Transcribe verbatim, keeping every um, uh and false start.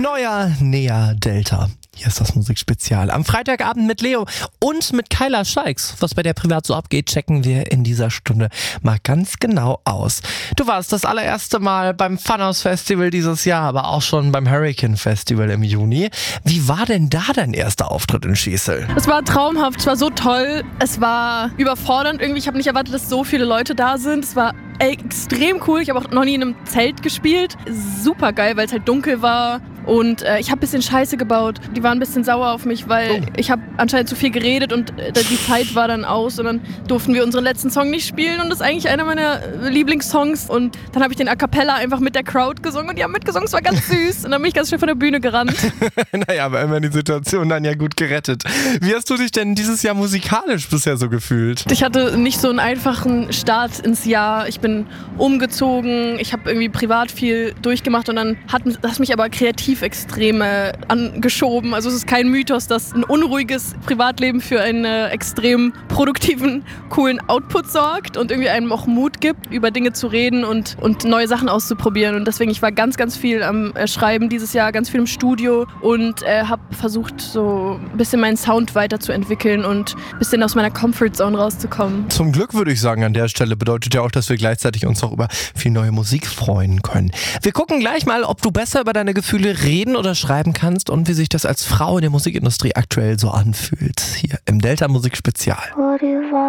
Neuer, näher, Delta. Hier ist das Musikspezial. Am Freitagabend mit Leo und mit Kyla Scheiks. Was bei der privat so abgeht, checken wir in dieser Stunde mal ganz genau aus. Du warst das allererste Mal beim Funhouse Festival dieses Jahr, aber auch schon beim Hurricane Festival im Juni. Wie war denn da dein erster Auftritt in Schesel? Es war traumhaft, es war so toll, es war überfordernd irgendwie. Ich habe nicht erwartet, dass so viele Leute da sind. Es war extrem cool. Ich habe auch noch nie in einem Zelt gespielt. Super geil, weil es halt dunkel war. Und äh, ich habe ein bisschen Scheiße gebaut. Die waren ein bisschen sauer auf mich, weil oh. ich habe anscheinend zu viel geredet und äh, die Zeit war dann aus. Und dann durften wir unseren letzten Song nicht spielen. Und das ist eigentlich einer meiner Lieblingssongs. Und dann habe ich den A Cappella einfach mit der Crowd gesungen. Und die haben mitgesungen, es war ganz süß. Und dann bin ich ganz schnell von der Bühne gerannt. Naja, aber immerhin die Situation dann ja gut gerettet. Wie hast du dich denn dieses Jahr musikalisch bisher so gefühlt? Ich hatte nicht so einen einfachen Start ins Jahr. Ich bin umgezogen. Ich habe irgendwie privat viel durchgemacht. Und dann hat das mich aber kreativ extrem äh, angeschoben. Also es ist kein Mythos, dass ein unruhiges Privatleben für einen äh, extrem produktiven, coolen Output sorgt und irgendwie einem auch Mut gibt, über Dinge zu reden und, und neue Sachen auszuprobieren. Und deswegen, ich war ganz, ganz viel am äh, Schreiben dieses Jahr, ganz viel im Studio und äh, habe versucht, so ein bisschen meinen Sound weiterzuentwickeln und ein bisschen aus meiner Comfortzone rauszukommen. Zum Glück würde ich sagen, an der Stelle bedeutet ja auch, dass wir gleichzeitig uns auch über viel neue Musik freuen können. Wir gucken gleich mal, ob du besser über deine Gefühle reden oder schreiben kannst und wie sich das als Frau in der Musikindustrie aktuell so anfühlt. Hier im Delta Musikspezial.